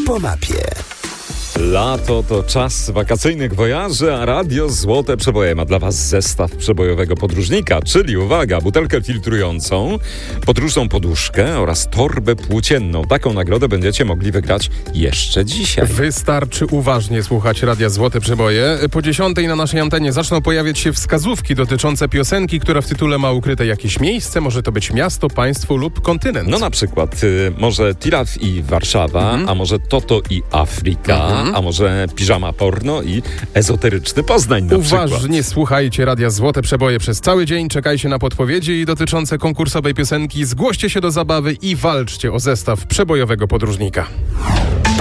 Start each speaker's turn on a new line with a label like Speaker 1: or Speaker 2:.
Speaker 1: po mapie.
Speaker 2: Lato to czas wakacyjnych wojaży, a Radio Złote Przeboje ma dla Was zestaw przebojowego podróżnika, czyli uwaga, butelkę filtrującą, podróżną poduszkę oraz torbę płócienną. Taką nagrodę będziecie mogli wygrać jeszcze dzisiaj.
Speaker 3: Wystarczy uważnie słuchać Radia Złote Przeboje. Po 10:00 na naszej antenie zaczną pojawiać się wskazówki dotyczące piosenki, która w tytule ma ukryte jakieś miejsce. Może to być miasto, państwo lub kontynent.
Speaker 2: No na przykład może Tiraf i Warszawa, a może Toto i Afryka, a może piżama porno i ezoteryczny Poznań na przykład.
Speaker 3: Uważnie słuchajcie Radia Złote Przeboje przez cały dzień, czekajcie na podpowiedzi dotyczące konkursowej piosenki, zgłoście się do zabawy i walczcie o zestaw przebojowego podróżnika.